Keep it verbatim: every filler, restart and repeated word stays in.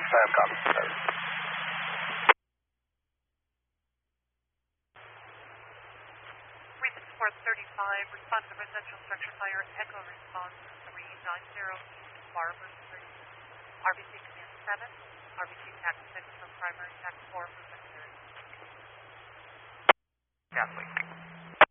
thirty-five, copy. three six four thirty-five, respond to the residential structure fire, echo response three nine zero, Barber Street. R B C command seven, R B C tax six for primary, tax four for secondary. Kathleen.